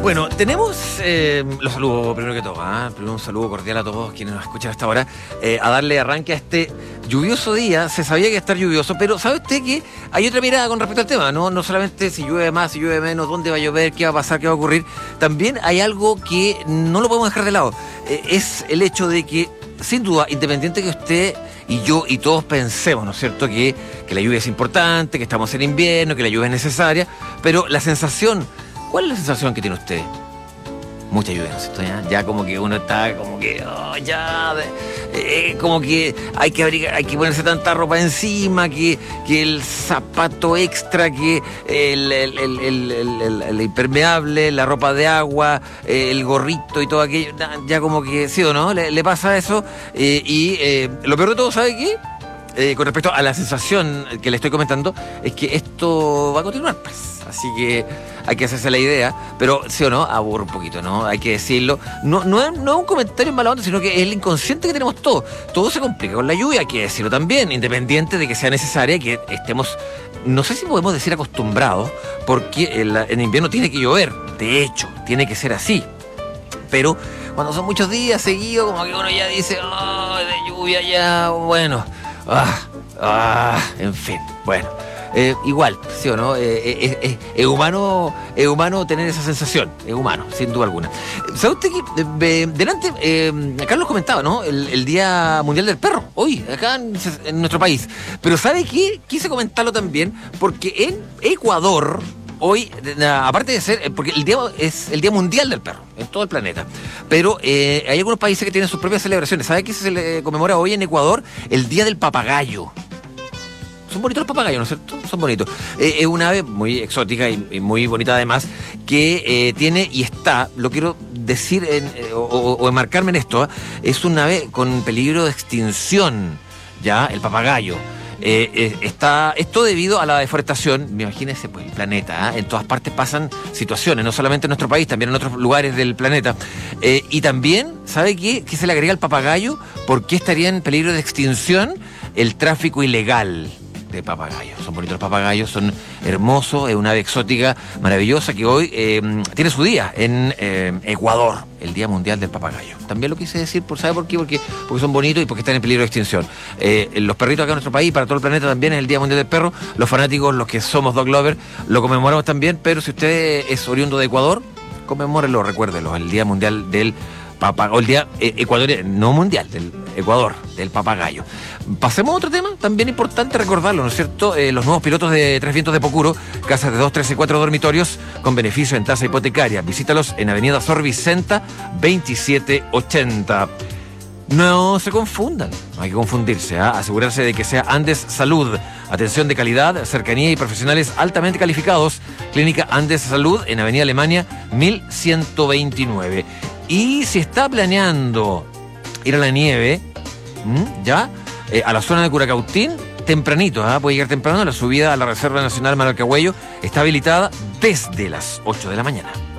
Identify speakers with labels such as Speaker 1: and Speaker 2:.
Speaker 1: Bueno, tenemos, los saludos primero que todo, primero un saludo cordial a todos quienes nos escuchan a esta hora, a darle arranque a este lluvioso día. Se sabía que iba a estar lluvioso, pero ¿sabe usted que hay otra mirada con respecto al tema? No solamente si llueve más, si llueve menos, dónde va a llover, qué va a pasar, qué va a ocurrir. También hay algo que no lo podemos dejar de lado. Es el hecho de que, sin duda, independiente que usted y yo y todos pensemos, ¿no es cierto?, que la lluvia es importante, que estamos en invierno, que la lluvia es necesaria, pero la sensación... ¿Cuál es la sensación que tiene usted? Mucha lluvia, ¿no es cierto? Ya como que uno está como que, como que hay que abrigar, hay que ponerse tanta ropa encima, que el zapato extra, que el impermeable, la ropa de agua, el gorrito y todo aquello, ya como que, ¿sí o no? Le pasa eso, y lo peor de todo, ¿sabe qué? Con respecto a la sensación que le estoy comentando, es que esto va a continuar, pues. Así que hay que hacerse la idea, pero sí o no, aburre un poquito, ¿no? Hay que decirlo. No es un comentario en mala onda, sino que es el inconsciente que tenemos todos. Todo se complica con la lluvia, hay que decirlo también, independiente de que sea necesaria, que estemos, no sé si podemos decir acostumbrados, porque en invierno tiene que llover, de hecho, tiene que ser así. Pero cuando son muchos días seguidos, como que uno ya dice, de lluvia ya, bueno, en fin, bueno. Igual, ¿sí o no? Es humano tener esa sensación, es humano, sin duda alguna. ¿Sabe usted que delante, Carlos comentaba, ¿no? El Día Mundial del Perro, hoy, acá en nuestro país. Pero ¿sabe qué? Quise comentarlo también, porque en Ecuador, hoy, aparte de ser, porque el día es el Día Mundial del Perro, en todo el planeta, pero hay algunos países que tienen sus propias celebraciones. ¿Sabe qué se le conmemora hoy en Ecuador? El Día del Papagayo. Son bonitos los papagayos, ¿no es cierto? Son bonitos. Es una ave muy exótica y muy bonita además, que tiene y está, lo quiero decir o enmarcarme en esto, es una ave con peligro de extinción, ya, el papagayo. Esto debido a la deforestación, imagínense, pues el planeta, en todas partes pasan situaciones, no solamente en nuestro país, también en otros lugares del planeta. Y también, ¿sabe qué se le agrega al papagayo? ¿Por qué estaría en peligro de extinción? El tráfico ilegal de papagayos. Son bonitos los papagayos, son hermosos, es una ave exótica maravillosa que hoy tiene su día en Ecuador, el Día Mundial del Papagayo. También lo quise decir, ¿sabe por qué? Porque son bonitos y porque están en peligro de extinción. Los perritos acá en nuestro país, para todo el planeta también es el Día Mundial del Perro. Los fanáticos, los que somos dog lovers, lo conmemoramos también, pero si usted es oriundo de Ecuador, conmemórelo, recuérdelo, el Día Mundial del Papagayo, el Día ecuatoriano, no mundial, del Ecuador, del papagayo. Pasemos a otro tema, también importante recordarlo, ¿no es cierto? Los nuevos pilotos de Tres Vientos de Pocuro, casas de 2, 3 y 4 dormitorios con beneficio en tasa hipotecaria. Visítalos en Avenida Sor Vicenta, 2780. No se confundan, no hay que confundirse, asegurarse de que sea Andes Salud. Atención de calidad, cercanía y profesionales altamente calificados. Clínica Andes Salud en Avenida Alemania, 1129. Y si está planeando ir a la nieve, a la zona de Curacautín, tempranito, puede llegar temprano. La subida a la Reserva Nacional Manalcahuello está habilitada desde las 8 de la mañana.